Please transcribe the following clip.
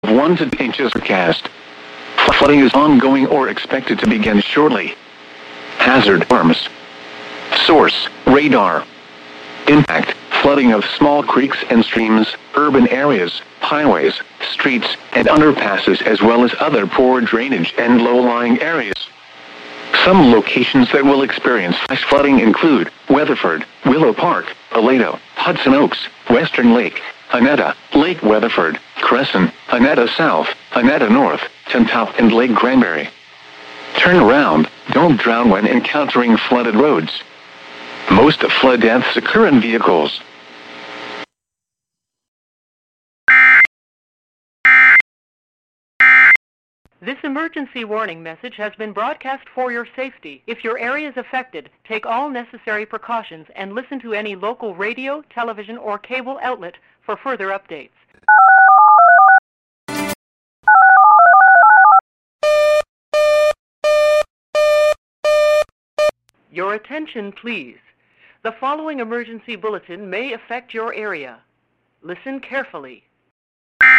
1 to 2 inches forecast. Flooding is ongoing or expected to begin shortly. Hazard alarms. Source: radar. Impact: flooding of small creeks and streams, urban areas, highways, streets, and underpasses, as well as other poor drainage and low-lying areas. Some locations that will experience flash flooding include Weatherford, Willow Park, Aledo, Hudson Oaks, Western Lake, Hanetta, Lake Weatherford, Crescent, Hanetta South, Hanetta North, Tantop, and Lake Granbury. Turn around, don't drown when encountering flooded roads. Most flood deaths occur in vehicles. This emergency warning message has been broadcast for your safety. If your area is affected, take all necessary precautions and listen to any local radio, television, or cable outlet for further updates. Your attention, please. The following emergency bulletin may affect your area. Listen carefully.